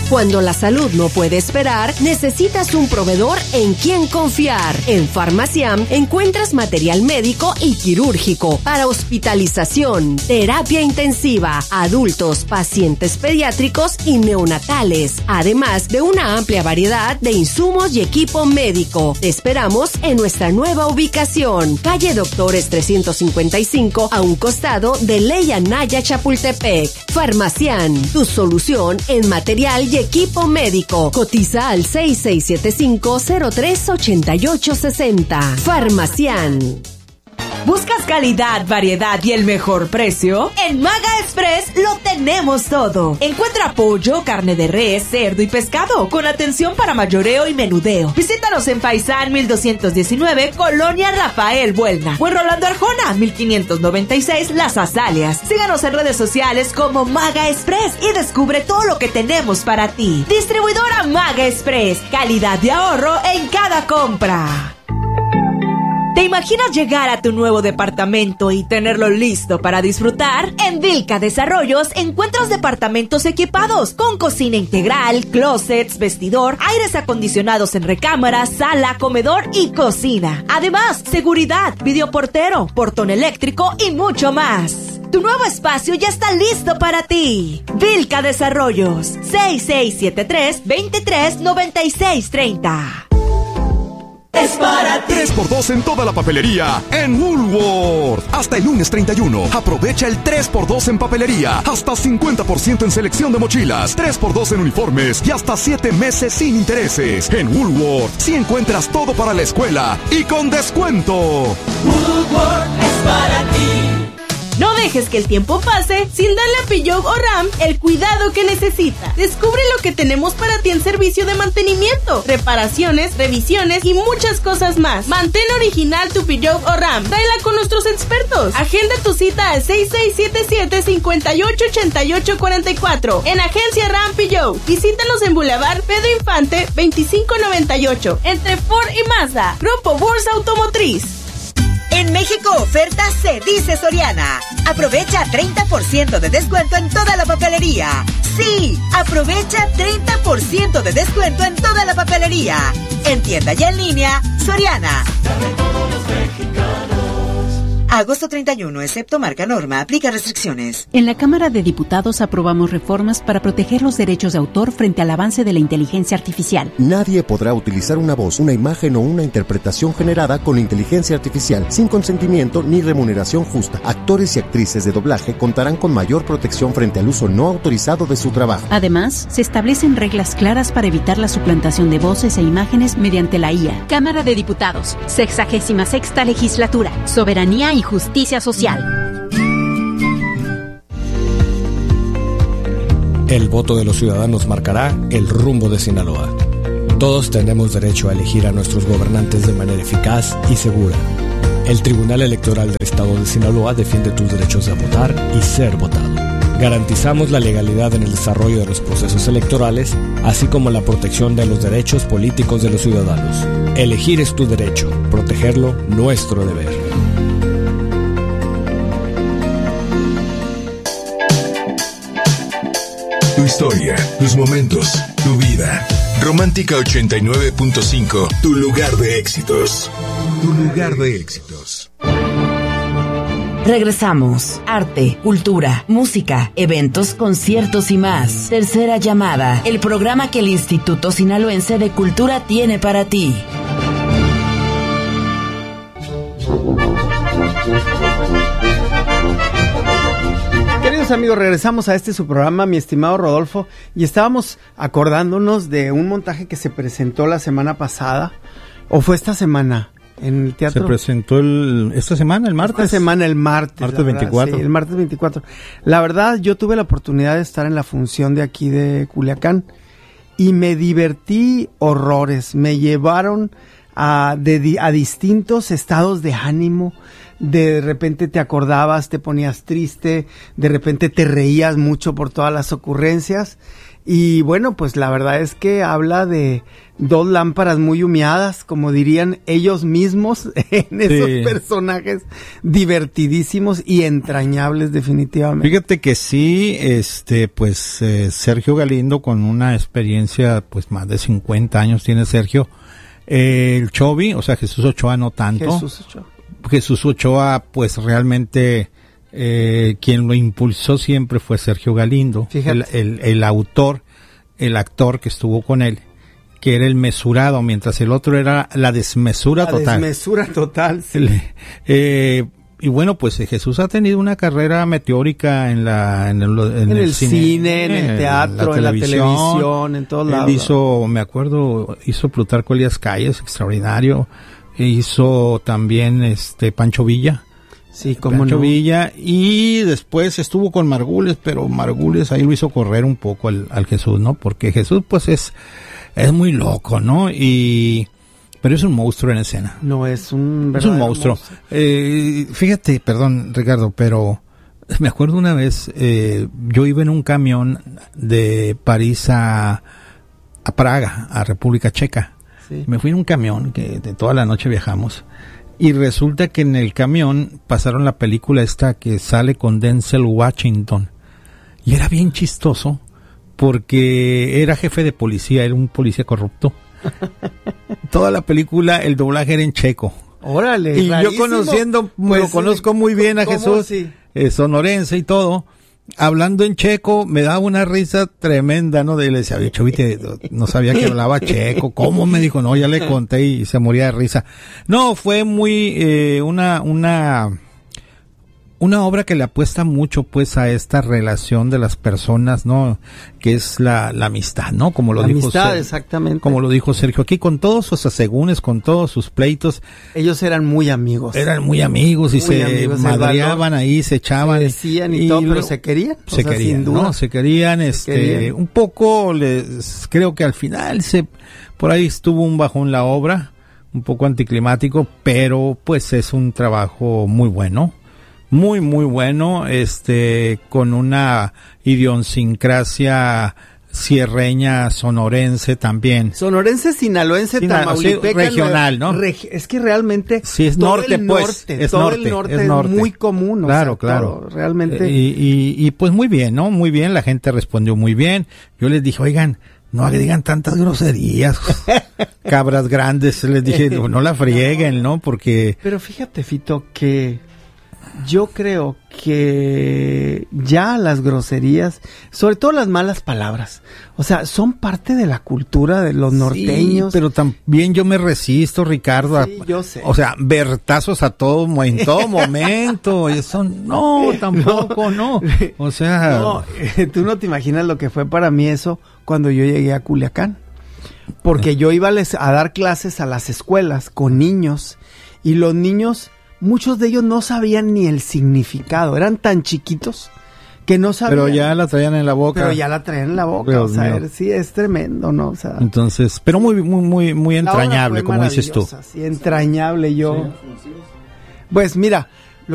Cuando la salud no puede esperar, necesitas un proveedor en quien confiar. En Farmaciam encuentras material médico y quirúrgico para hospitalización, terapia intensiva, adultos, pacientes pediátricos y neonatales, además de una amplia variedad de insumos y equipo médico. Te esperamos en nuestra nueva ubicación, calle Doctores 355, a un costado de Ley Anaya Chapultepec. Farmaciam, tu solución en material y equipo médico. Cotiza al 6675-038860. Farmaciam. ¿Buscas calidad, variedad y el mejor precio? En Maga Express lo tenemos todo. Encuentra pollo, carne de res, cerdo y pescado con atención para mayoreo y menudeo. Visítanos en Faisán 1219, Colonia Rafael Buelna, o en Rolando Arjona 1596, Las Azaleas. Síganos en redes sociales como Maga Express y descubre todo lo que tenemos para ti. Distribuidora Maga Express, calidad de ahorro en cada compra. ¿Te imaginas llegar a tu nuevo departamento y tenerlo listo para disfrutar? En Vilca Desarrollos encuentras departamentos equipados con cocina integral, closets, vestidor, aires acondicionados en recámara, sala, comedor y cocina. Además, seguridad, videoportero, portón eléctrico y mucho más. Tu nuevo espacio ya está listo para ti. Vilca Desarrollos, 6673-239630. Es para ti. 3x2 en toda la papelería en Woolworth. Hasta el lunes 31. Aprovecha el 3x2 en papelería. Hasta 50% en selección de mochilas. 3x2 en uniformes y hasta 7 meses sin intereses. En Woolworth sí encuentras todo para la escuela y con descuento. Woolworth es para ti. No dejes que el tiempo pase sin darle a Peugeot o Ram el cuidado que necesita. Descubre lo que tenemos para ti en servicio de mantenimiento, reparaciones, revisiones y muchas cosas más. Mantén original tu Peugeot o Ram. Tráela con nuestros expertos. Agenda tu cita al 6677-588844 en Agencia Ram Peugeot. Visítanos en Boulevard Pedro Infante 2598 entre Ford y Mazda. Grupo Bursa Automotriz. En México oferta se dice Soriana. Aprovecha 30% de descuento en toda la papelería. Sí, aprovecha 30% de descuento en toda la papelería. En tienda y en línea, Soriana. Agosto 31, excepto marca Norma, aplica restricciones. En la Cámara de Diputados aprobamos reformas para proteger los derechos de autor frente al avance de la inteligencia artificial. Nadie podrá utilizar una voz, una imagen o una interpretación generada con inteligencia artificial sin consentimiento ni remuneración justa. Actores y actrices de doblaje contarán con mayor protección frente al uso no autorizado de su trabajo. Además, se establecen reglas claras para evitar la suplantación de voces e imágenes mediante la IA. Cámara de Diputados, 66ª Legislatura, Soberanía y Justicia Social. El voto de los ciudadanos marcará el rumbo de Sinaloa. Todos tenemos derecho a elegir a nuestros gobernantes de manera eficaz y segura. El Tribunal Electoral del Estado de Sinaloa defiende tus derechos a votar y ser votado. Garantizamos la legalidad en el desarrollo de los procesos electorales, así como la protección de los derechos políticos de los ciudadanos. Elegir es tu derecho, protegerlo, nuestro deber. Tu historia, tus momentos, tu vida. Romántica 89.5, tu lugar de éxitos. Tu lugar de éxitos. Regresamos. Arte, cultura, música, eventos, conciertos y más. Tercera llamada, el programa que el Instituto Sinaloense de Cultura tiene para ti. Queridos amigos, regresamos a su programa, mi estimado Rodolfo, y estábamos acordándonos de un montaje que se presentó la semana pasada, o fue esta semana, en el teatro. Se presentó esta semana, el martes. Esta semana, el martes. Martes 24. Sí, el martes 24. La verdad, yo tuve la oportunidad de estar en la función de aquí de Culiacán, y me divertí horrores. Me llevaron a distintos estados de ánimo, de repente te acordabas, te ponías triste, de repente te reías mucho por todas las ocurrencias. Y bueno, pues la verdad es que habla de dos lámparas muy humeadas, como dirían ellos mismos, en esos personajes divertidísimos y entrañables definitivamente. Fíjate que sí, pues Sergio Galindo, con una experiencia, pues más de 50 años tiene Sergio. El Chovi, o sea, Jesús Ochoa no tanto. Jesús Ochoa, pues realmente quien lo impulsó siempre fue Sergio Galindo, el autor, el actor que estuvo con él, que era el mesurado, mientras el otro era la desmesura total. La desmesura total, sí. Y bueno, pues Jesús ha tenido una carrera meteórica en el cine, en el teatro, en la televisión, en todos lados. Hizo Plutarco Elías Calles, extraordinario. Hizo también Pancho Villa. Sí, como Pancho Villa, y después estuvo con Margules, pero Margules ahí lo hizo correr un poco al Jesús, ¿no? Porque Jesús pues es muy loco, ¿no? Pero es un monstruo en escena. No, es un monstruo. Fíjate, perdón, Ricardo, pero me acuerdo una vez, yo iba en un camión de París a Praga, a República Checa. Sí. Me fui en un camión que de toda la noche viajamos. Y resulta que en el camión pasaron la película esta que sale con Denzel Washington. Y era bien chistoso porque era jefe de policía, era un policía corrupto. Toda la película, el doblaje era en checo. Órale, y rarísimo. Yo lo conozco muy bien a Jesús, sí. Sonorense y todo. Hablando en checo, me daba una risa tremenda, ¿no? Le decía, Chovite, no sabía que hablaba checo. ¿Cómo? Me dijo, no, ya le conté y se moría de risa. No, fue muy, una obra que le apuesta mucho, pues, a esta relación de las personas, ¿no? Que es la amistad, ¿no? Como lo dijo amistad, exactamente. Como lo dijo Sergio aquí, con todos sus asegúnes, con todos sus pleitos. Ellos eran muy amigos. Y se madreaban ahí, se echaban. Se decían y todo, pero se querían. Se querían, sin duda. ¿No? Se querían, un poco, creo que al final por ahí estuvo un bajón la obra, un poco anticlimático, pero pues es un trabajo muy bueno. Muy, muy bueno, con una idiosincrasia sierreña, sonorense también. Sonorense, sinaloense, tamaulipeca. Regional, ¿no? Es que realmente... Sí, es norte, pues. Es muy común. Claro. Todo, realmente... Y pues muy bien, ¿no? Muy bien, la gente respondió muy bien. Yo les dije, oigan, no digan tantas groserías, cabras grandes. Les dije, no la frieguen, ¿no? Porque... Pero fíjate, Fito, que... Yo creo que ya las groserías, sobre todo las malas palabras, o sea, son parte de la cultura de los norteños. Sí, pero también yo me resisto, Ricardo, yo sé. O sea, vertazos en todo momento, eso no, tampoco, no. O sea, no, tú no te imaginas lo que fue para mí eso cuando yo llegué a Culiacán, porque yo iba a dar clases a las escuelas con niños y los niños, muchos de ellos no sabían ni el significado, eran tan chiquitos que no sabían. Pero ya la traían en la boca. O sea, sí, es tremendo, ¿no? O sea, entonces, pero muy, muy, muy, muy entrañable, como dices tú. Sí, entrañable. Pues mira,